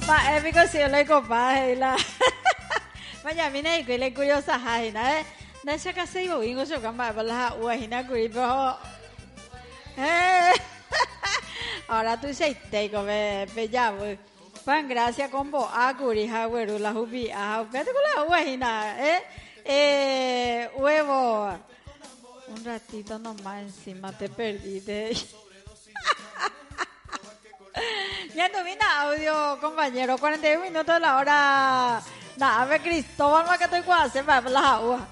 Ma épico si le copa la. Vaya mina y que le curiosa haina na siya kasi yung so kama bala wahina kuri pero ahora tú se te come ya pan gracias combo aguri haweru la hubi pero la wahina huevo un ratito nomás encima te perdí ya no vino audio compañero 41 minutos a la hora. Nada, a ver, Cristóbal, más que estoy con hacer para la agua.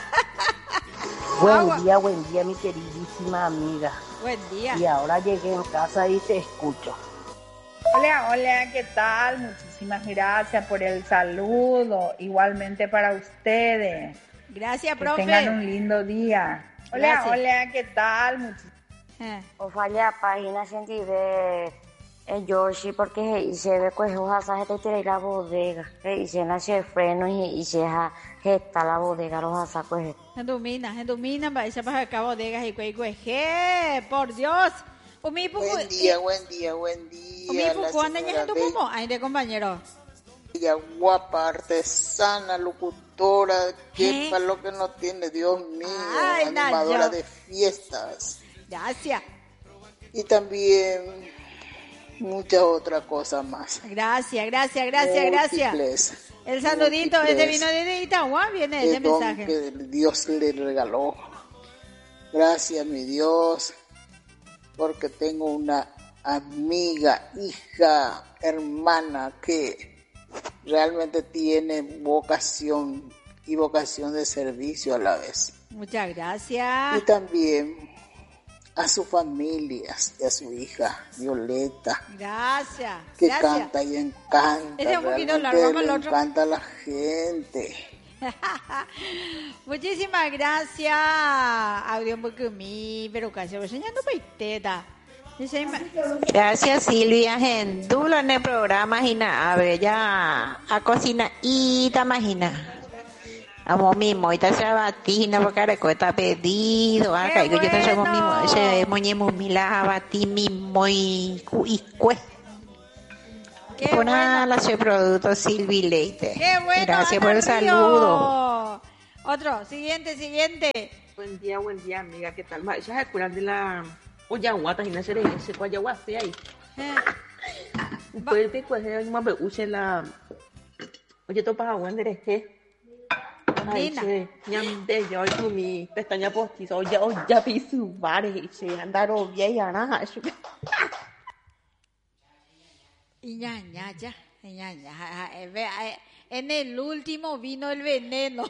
Buen día, mi queridísima amiga. Buen día. Y ahora llegué en casa y te escucho. Hola, ¿qué tal? Muchísimas gracias por el saludo. Igualmente para ustedes. Gracias, profe. Que tengan un lindo día. Hola, ¿qué tal? O falla página 102. Yoshi porque se ve que hojas te tiré la bodega y se nace freno y se está la bodega los sacos domina va esa para acá bodega y que por Dios buen día cuando ya tu como ay de compañero ella guapa artesana locutora que para lo que no tiene Dios mío animadora de fiestas gracias y también muchas otras cosas más. Gracias. El saludito es de vino de Itagua, viene ese mensaje. Que Dios le regaló. Gracias, mi Dios, porque tengo una amiga, hija, hermana que realmente tiene vocación de servicio a la vez. Muchas gracias. Y también a su familia y a su hija Violeta. Gracias. Que canta y encanta. Es un poquito largo el otro. Encanta a la gente. Muchísimas gracias. Audio mi pero casi enseñando paiteta. Gracias Silvia Gendulo en el programa Gina. A ver ya a cocina y tamagina. Amo mismo, esta se batina porque recuesta pedido, acá yo te somos mismo, ese moñemo mila batí mismo y cue. Con la su producto Silvi Leite. Qué bueno. Gracias por el saludo. Otro, siguiente. Buen día, amiga, ¿qué tal? Ya se curan de la oyaguata y no se le dice guayaguate ahí. Pues te cuesta más me use la oye topas aguante que ay, che, ñamde yo tu mi pestaña postiza, ya pisu bares, che, andaro vieja, nada, eso. Y ya. En el último vino el veneno.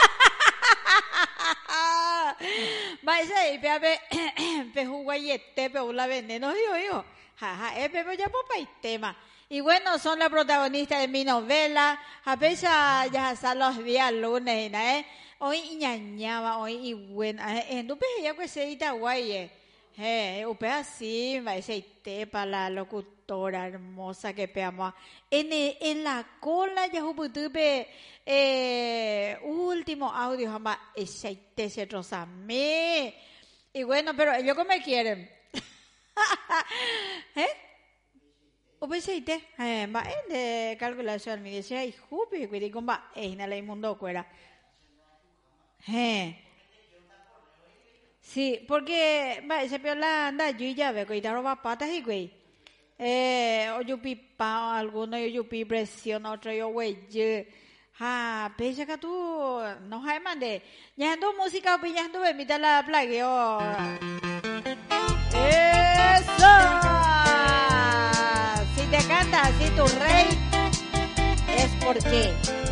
Vaya, y pejuguayete, la veneno, yo. Pero ya popa y tema. Y bueno, son las protagonistas de mi novela. A pesar ya están los días lunes, hoy ñañaba, hoy y bueno, entonces ya que se edita guay, upe así, va a ser para la locutora hermosa que peamos. En la cola ya tuve último audio, jamás ese se trozame. Y bueno, pero ellos como me quieren. Upeseite, va de calculación, me decía, y jupi, que digo, va, en el mundo fuera. Sí, porque, va, ese piola anda, yo ya veo que roba patas y güey. O yo pipa, alguno yo pi presión, otro yo güey, pese que tú, no hay mande, ya ando música, ya ando, permita la plagueo. ¡Eso! Si te canta así tu rey, es porque